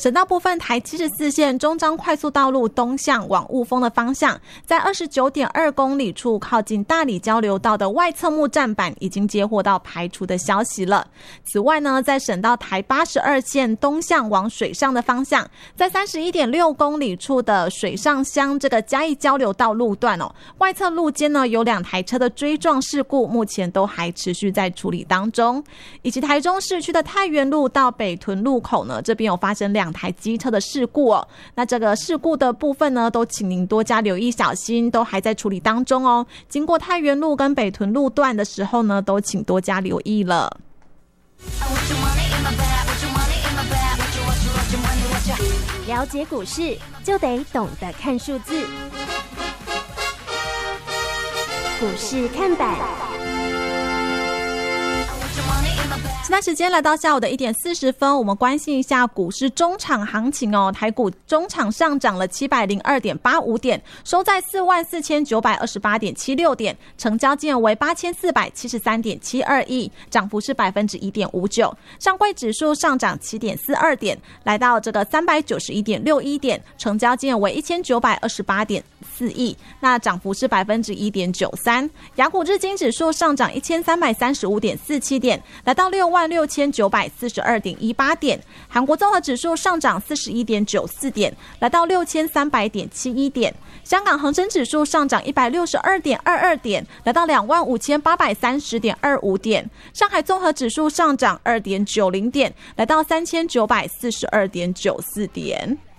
省道部分，台74线中彰快速道路东向往雾峰的方向，在29.2公里处靠近大里交流道的外侧木栈板已经接获到排除的消息了。此外呢，在省道台82线东向往水上的方向，在31.6公里处的水上乡这个嘉义交流道路段外侧路肩呢有2台车的追撞事故，目前都还持续在处理当中。以及台中市区的太原路到北屯路口呢，这边有发生2台机车的事故那这个事故的部分呢，都请您多加留意小心，都还在处理当中经过太原路跟北屯路段的时候呢，都请多加留意了。 了解股市就得懂得看数字，股市看板。 现在时间来到下午的1点40分，我们关心一下股市中场行情台股中场上涨了702.85点，收在44928.76点，成交金额为8473.72亿，涨幅是1.59%。上柜指数上涨7.42点，来到这个391.61点，成交金额为1928.4亿，那涨幅是1.93%。亚股日经指数上涨1335.47点，来到66942.18点。韩国综合指数上涨41.94点，来到6300.71点。香港恒生指数上涨162.22点，来到25830.25点。上海综合指数上涨2.90点，来到3942.94点。